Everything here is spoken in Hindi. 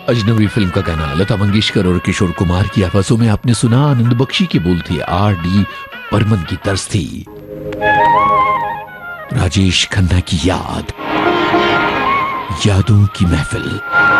अजनबी फिल्म का गाना लता मंगेशकर और किशोर कुमार की आवाजों में आपने सुना। आनंद बख्शी के बोल थे, R.D. बर्मन की तर्ज थी। राजेश खन्ना की याद, यादों की महफिल।